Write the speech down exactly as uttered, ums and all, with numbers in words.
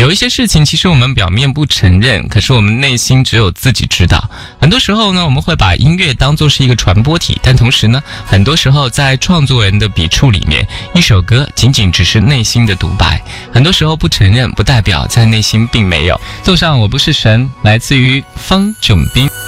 有一些事情其实我们表面不承认，可是我们内心只有自己知道。很多时候呢，我们会把音乐当作是一个传播体，但同时呢，很多时候在创作人的笔触里面，一首歌仅仅只是内心的独白。很多时候不承认，不代表在内心并没有。送上我不是神，来自于方炯斌。